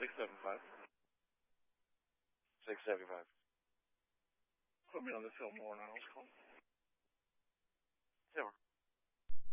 675. 675. Put me on the Fillmore Niles call.